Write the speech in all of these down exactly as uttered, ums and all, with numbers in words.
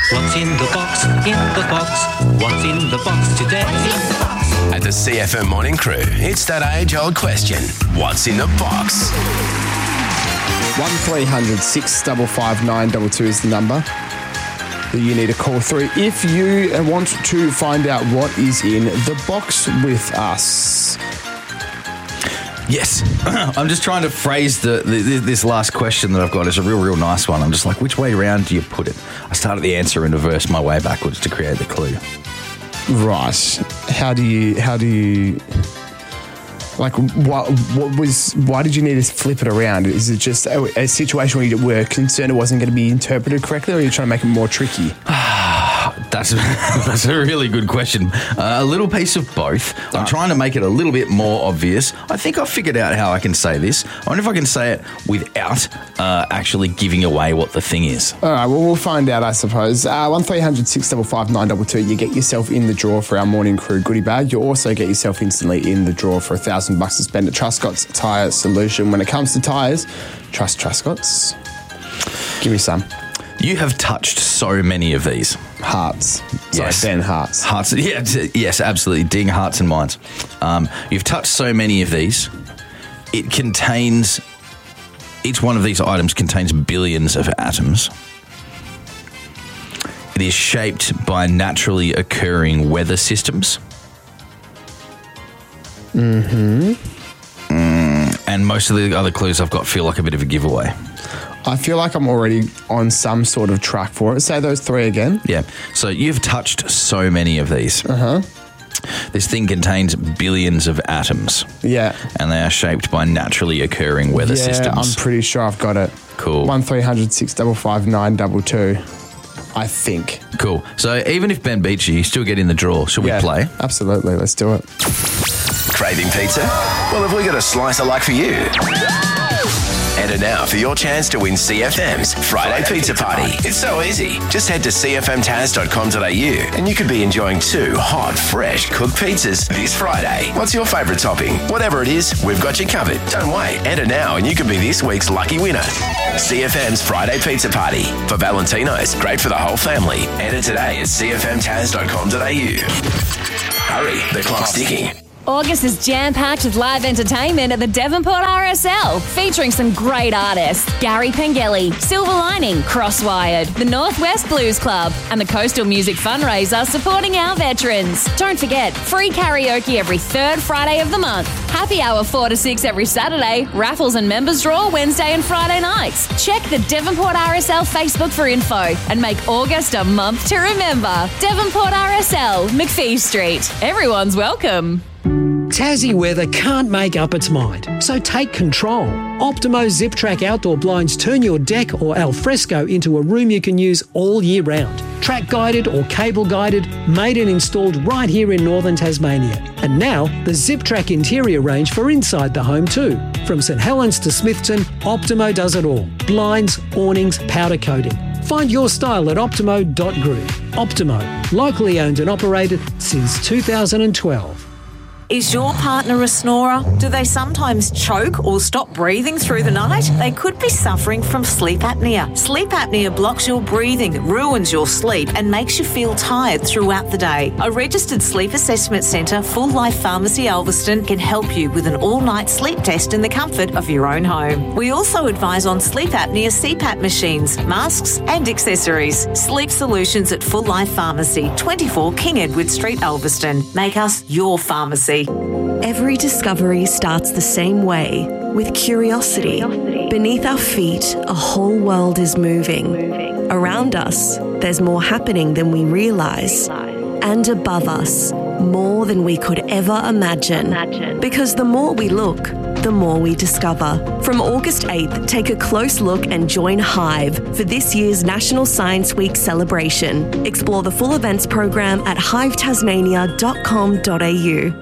What's in the box? In the box. What's in the box today? At the C F M Morning Crew, it's that age-old question. What's in the box? one three hundred six five five nine two two is the number that you need to call through if you want to find out what is in the box with us. Yes. I'm just trying to phrase the, the this last question that I've got. It's a real, real nice one. I'm just like, which way around do you put it? I started the answer and reversed my way backwards to create the clue. Right. How do you, how do you, like, what, what was, why did you need to flip it around? Is it just a, a situation where you were concerned it wasn't going to be interpreted correctly, or are you trying to make it more tricky? That's that's a really good question. Uh, a little piece of both. I'm right. trying to make it a little bit more obvious. I think I've figured out how I can say this. I wonder if I can say it without uh, actually giving away what the thing is. All right, well, we'll find out, I suppose. Uh, one three hundred six five five nine two two, you get yourself in the draw for our Morning Crew goodie bag. You also get yourself instantly in the draw for a thousand bucks to spend at Truscott's Tyre Solution. When it comes to tyres, trust Truscott's. Give me some. You have touched so many of these. Hearts. Sorry, Yes. Ben Hearts. Hearts, yeah, t- yes, absolutely. Ding, hearts and minds. Um, you've touched so many of these. It contains, each one of these items contains billions of atoms. It is shaped by naturally occurring weather systems. Mm-hmm. Mm, and most of the other clues I've got feel like a bit of a giveaway. I feel like I'm already on some sort of track for it. Say those three again. Yeah. So you've touched so many of these. Uh-huh. This thing contains billions of atoms. Yeah. And they are shaped by naturally occurring weather yeah, systems. I'm pretty sure I've got it. Cool. one three hundred six five five nine two two. I think. Cool. So even if Ben beats you, you still get in the draw. Should yeah, we play? Absolutely. Let's do it. Craving pizza? Well, have we got a slicer like for you? Enter now for your chance to win C F M's Friday, Friday Pizza, Pizza Party. Party. It's so easy. Just head to c f m taz dot com dot a u and you could be enjoying two hot, fresh cooked pizzas this Friday. What's your favourite topping? Whatever it is, we've got you covered. Don't wait. Enter now and you could be this week's lucky winner. C F M's Friday Pizza Party. For Valentino's, great for the whole family. Enter today at c f m taz dot com dot a u. Hurry, the clock's ticking. August is jam-packed with live entertainment at the Devonport R S L, featuring some great artists. Gary Pengelly, Silver Lining, Crosswired, the Northwest Blues Club, and the Coastal Music Fundraiser supporting our veterans. Don't forget, free karaoke every third Friday of the month. Happy hour four to six every Saturday. Raffles and members draw Wednesday and Friday nights. Check the Devonport R S L Facebook for info and make August a month to remember. Devonport R S L, McPhee Street. Everyone's welcome. Tassie weather can't make up its mind, so take control. Optimo Zip Track outdoor blinds turn your deck or alfresco into a room you can use all year round. Track guided or cable guided, made and installed right here in northern Tasmania. And now, the Zip Track interior range for inside the home too. From St Helens to Smithton, Optimo does it all. Blinds, awnings, powder coating. Find your style at optimo dot group. Optimo, locally owned and operated since two thousand twelve. Is your partner a snorer? Do they sometimes choke or stop breathing through the night? They could be suffering from sleep apnea. Sleep apnea blocks your breathing, ruins your sleep and makes you feel tired throughout the day. A registered sleep assessment centre, Full Life Pharmacy Ulverston, can help you with an all-night sleep test in the comfort of your own home. We also advise on sleep apnea C PAP machines, masks and accessories. Sleep Solutions at Full Life Pharmacy, twenty-four King Edward Street, Ulverston. Make us your pharmacy. Every discovery starts the same way, with curiosity. Beneath our feet, a whole world is moving. Around us, there's more happening than we realise. And above us, more than we could ever imagine. Because the more we look, the more we discover. From August eighth, take a close look and join Hive for this year's National Science Week celebration. Explore the full events program at hive tasmania dot com dot a u.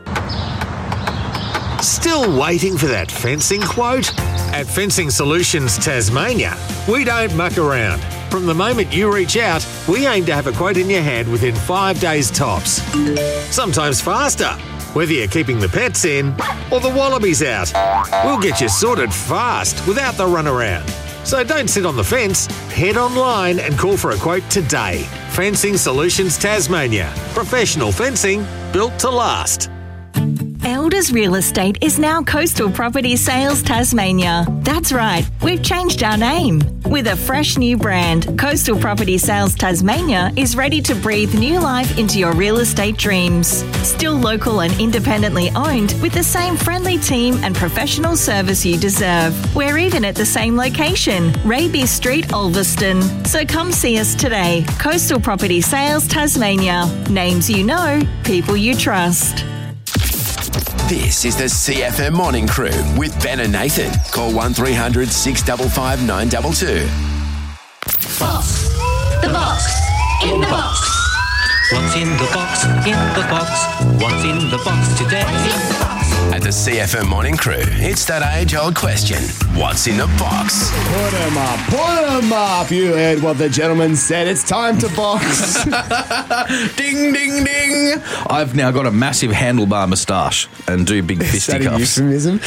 Still waiting for that fencing quote? At Fencing Solutions Tasmania, we don't muck around. From the moment you reach out, we aim to have a quote in your hand within five days tops. Sometimes faster, whether you're keeping the pets in or the wallabies out. We'll get you sorted fast without the runaround. So don't sit on the fence. Head online and call for a quote today. Fencing Solutions Tasmania. Professional fencing built to last. Elders Real Estate is now Coastal Property Sales Tasmania. That's right, we've changed our name. With a fresh new brand, Coastal Property Sales Tasmania is ready to breathe new life into your real estate dreams. Still local and independently owned, with the same friendly team and professional service you deserve. We're even at the same location, Raby Street, Ulverston. So come see us today. Coastal Property Sales Tasmania. Names you know, people you trust. This is the C F M Morning Crew with Ben and Nathan. Call one three hundred six five five nine two two. Box. The box. In the box. What's in the box? In the box. What's in the box today? At the C F M Morning Crew, it's that age-old question. What's in the box? Put 'em up, put 'em up. You heard what the gentleman said. It's time to box. Ding, ding, ding. I've now got a massive handlebar moustache and do big Is that a fisticuffs. euphemism?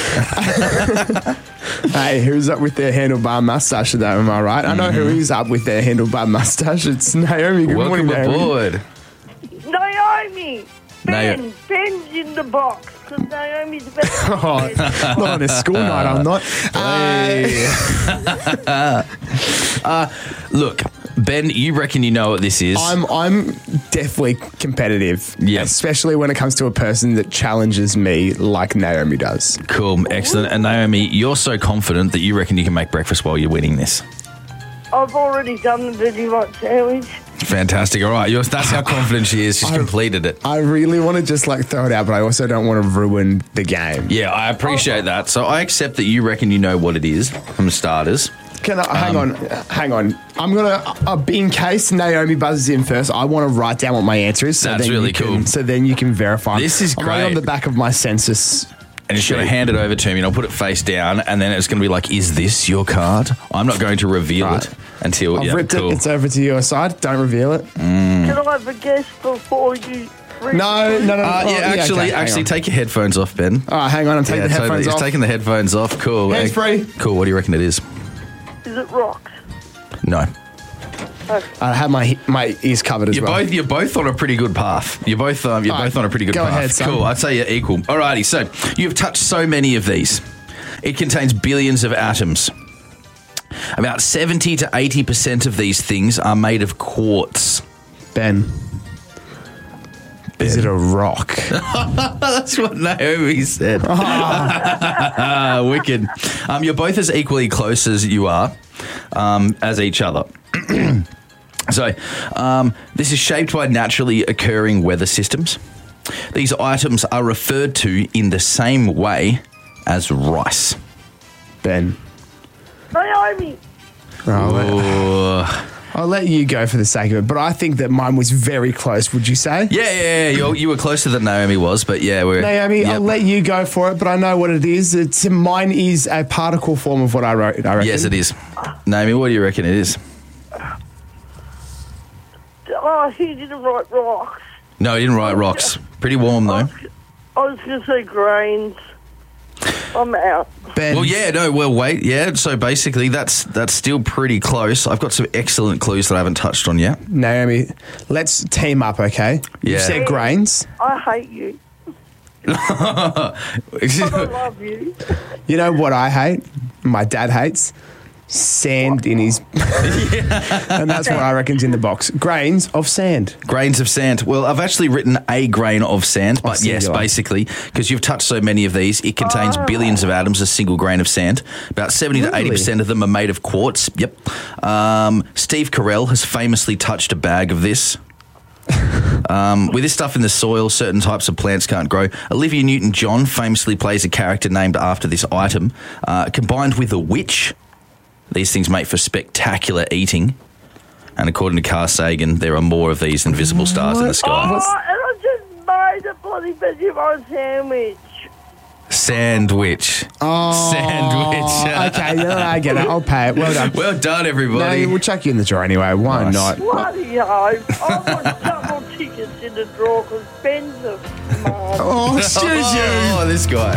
Hey, who's up with their handlebar mustache today? Am I right? I know who is up with their handlebar mustache. It's Naomi. Good Welcome morning, Naomi. aboard. Naomi! Ben, Naomi. Ben's in the box because Naomi's the best. Oh, not on a school night, I'm not. Uh, Uh, look, Ben, you reckon you know what this is? I'm I'm definitely competitive, Yeah. especially when it comes to a person that challenges me like Naomi does. Cool, excellent. And Naomi, you're so confident that you reckon you can make breakfast while you're winning this. I've already done the Vegemite sandwich. Fantastic. All right, you're, that's how confident she is. She's I- completed it. I really want to just like throw it out, but I also don't want to ruin the game. Yeah, I appreciate that. So I accept that you reckon you know what it is from starters. Can I, hang Um, on, hang on. I'm gonna, uh, in case Naomi buzzes in first, I want to write down what my answer is. So That's then really you can, cool. So then you can verify. This is I'm writing great. on the back of my census. And you're going to hand it over to me, and I'll put it face down, and then it's going to be like, is this your card? I'm not going to reveal Right. it until... I've yeah, ripped cool. it. It's over to your side. Don't reveal it. Can I have a guess before you... read No, it? no, no. Uh, oh, yeah, actually, okay, hang actually, on. take your headphones off, Ben. All right, hang on. I'm taking Yeah, the totally. headphones He's off. taking the headphones off. Cool. Hands free. Cool. What do you reckon it is? Is it rocks? No. I have my my ears covered as You're well. both you're both on a pretty good path. You're both um, you're All both right, on a pretty good go path. ahead, son. Cool. I'd say you're equal. Alrighty. So you've touched so many of these. It contains billions of atoms. About seventy to eighty percent of these things are made of quartz. Ben. Is it a rock? That's what Naomi said. Wicked. Um, you're both as equally close as you are um, as each other. So, um, this is shaped by naturally occurring weather systems. These items are referred to in the same way as rice. Ben. Naomi! I'll let, Oh. I'll let you go for the sake of it, but I think that mine was very close, would you say? Yeah, yeah, yeah. You're, you were closer than Naomi was, but yeah, we're... Naomi, yep. I'll let you go for it, but I know what it is. It's mine is a particle form of what I wrote. I reckon. Yes, it is. Naomi, what do you reckon it is? Oh, he didn't write rocks. No, he didn't write rocks. Pretty warm, I though. was, I was going to say grains. I'm out. Ben. Well, yeah, no, well, wait, yeah. So basically, that's that's still pretty close. I've got some excellent clues that I haven't touched on yet. Naomi, let's team up, okay? You Yeah. said grains. I hate you. I don't love you. You know what I hate? My dad hates? Sand in his... And that's what I reckon's in the box. Grains of sand. Grains of sand. Well, I've actually written a grain of sand, but yes, singular. basically, because you've touched so many of these, it contains billions of atoms, a single grain of sand. About seventy to eighty percent of them are made of quartz. Yep. Um, Steve Carell has famously touched a bag of this. Um, with this stuff in the soil, certain types of plants can't grow. Olivia Newton-John famously plays a character named after this item. Uh, combined with a witch, these things make for spectacular eating. And according to Carl Sagan, there are more of these than visible stars in the sky. Oh, and I just made a bloody Vegemite sandwich. Sandwich. Oh. Sandwich. Okay, yeah, I get it. I'll pay it. Well done. Well done, No, everybody. we'll chuck you in the drawer anyway. Why Nice. not? Bloody hope. I want double tickets in the drawer because Ben's a man. Oh, excuse you. Oh, this guy.